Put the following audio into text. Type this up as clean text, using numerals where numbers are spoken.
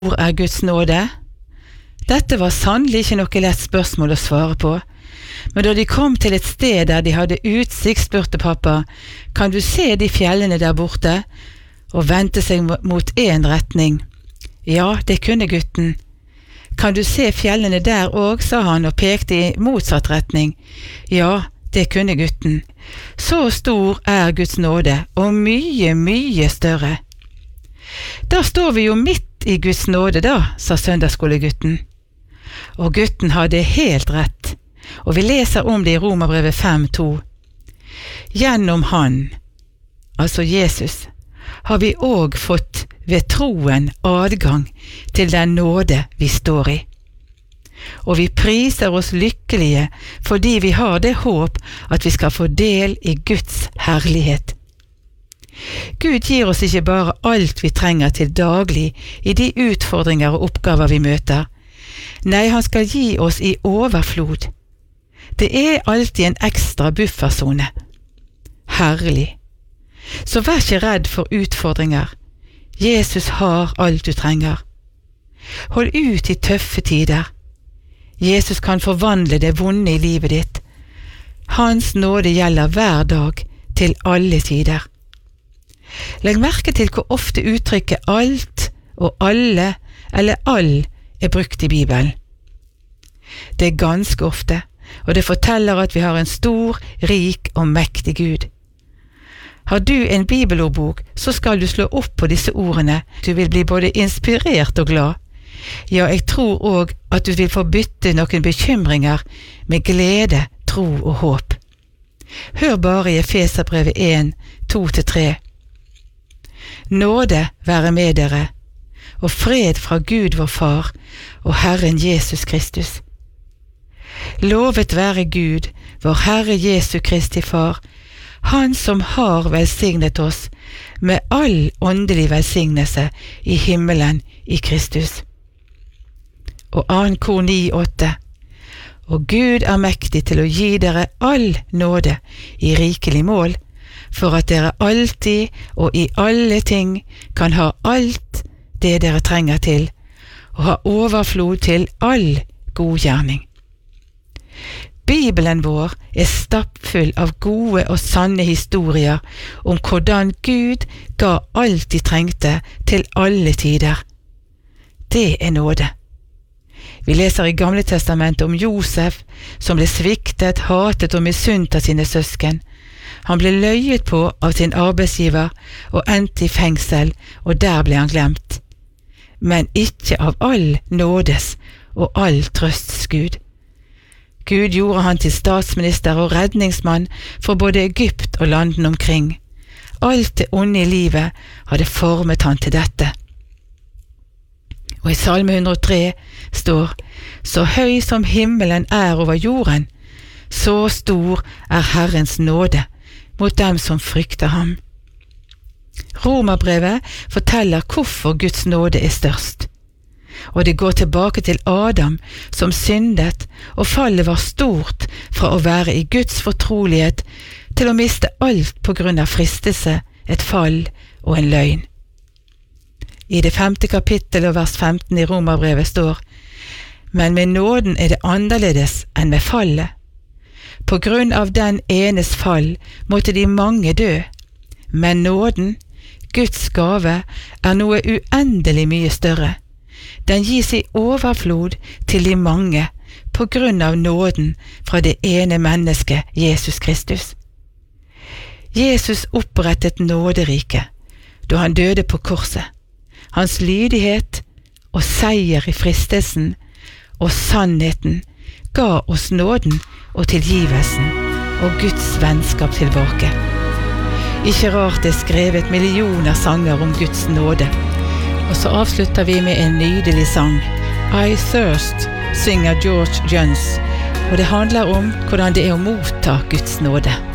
Hvor er Guds nåde? Dette var sannelig ikke noe lett spørsmål å svare på, men da de kom til et sted der de hadde utsikt, spurte pappa, kan du se de fjellene der borte? Og vendte seg mot en retning. Ja, det kunne gutten. Kan du se fjellene der også, sa han og pekte i motsatt retning. Ja, det kunne gutten. Så stor er Guds nåde, og mye, mye større. Da står vi jo midt i Guds nåde da, sa søndagsskolegutten. Og gutten hadde helt rett, og vi leser om det i Romerbrevet 5:2. Gjennom han, altså Jesus, har vi også fått ved troen adgang til den nåde vi står i. Og vi priser oss lykkelige fordi vi har det håp at vi skal få del i Guds herlighet. Gud gir oss ikke bare alt vi trenger til daglig i de utfordringer og oppgaver vi møter. Nei, han skal gi oss i overflod. Det er alltid en ekstra buffersone. Herlig. Så vær ikke redd for utfordringer. Jesus har alt du trenger. Hold ut i tøffe tider. Jesus kan forvandle det vonde i livet ditt. Hans nåde gjelder hver dag, til alle tider. Legg merke til hvor ofte uttrykket alt og alle eller all er brukt i Bibelen. Det er ganske ofte, og det forteller at vi har en stor, rik og mektig Gud. Har du en bibelordbok, så skal du slå opp på disse ordene. Du vil bli både inspirert og glad. Ja, jeg tror også at du vil få bytte noen bekymringer med glede, tro og håp. Hør bare i Efeserbrevet 1, 2-3. Nåde være med dere, og fred fra Gud vår Far og Herren Jesus Kristus. Lovet være Gud, vår Herre Jesu Kristi Far, Han som har velsignet oss med all åndelig velsignelse i himmelen i Kristus. Og 2. Kor 9:8. Og Gud er mektig til å gi dere all nåde i rikelig mål, for at dere alltid og i alle ting kan ha alt det dere trenger til, og ha overflod til all god gjerning. Bibelen vår er stappfull av gode og sanne historier om hvordan Gud ga alt de trengte til alle tider. Det er nåde. Vi leser i Gamle Testamentet om Josef, som ble sviktet, hatet og misunt av sine søsken. Han ble løyet på av sin arbeidsgiver og endte i fengsel, og der ble han glemt. Men ikke av all nådes og all trøsts Gud. Gud gjorde han til statsminister og redningsmann for både Egypt og landene omkring. Alt det onde i livet hadde formet han til dette. Og i Salme 103 står, så høy som himmelen er over jorden, så stor er Herrens nåde mot dem som frykter ham. Romerbrevet forteller hvorfor Guds nåde er størst. Og det går tilbake til Adam som syndet, og fallet var stort fra å være i Guds fortrolighet til å miste alt på grunn av fristelse, et fall og en løgn. I det 5. kapittel og vers 15 i Romerbrevet står, men med nåden er det annerledes enn med fallet. På grunn av den enes fall måtte de mange dø, men nåden, Guds gave, er noe uendelig mye større. Den gis i overflod til de mange på grunn av nåden fra det ene mennesket, Jesus Kristus. Jesus opprettet nåderiket da han døde på korset. Hans lydighet og seier i fristelsen og sannheten ga oss nåden og tilgivelsen og Guds vennskap tilbake. Ikke rart det er skrevet millioner sanger om Guds nåde. Og så avslutter vi med en nydelig sang. I Thirst, synger George Jones, og det handler om hvordan det er å motta Guds nåde.